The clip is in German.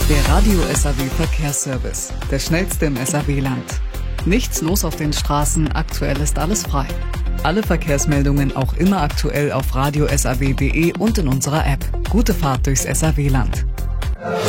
Der Radio SAW Verkehrsservice, der schnellste im SAW-Land. Nichts los auf den Straßen, aktuell ist alles frei. Alle Verkehrsmeldungen auch immer aktuell auf radiosaw.de und in unserer App. Gute Fahrt durchs SAW-Land.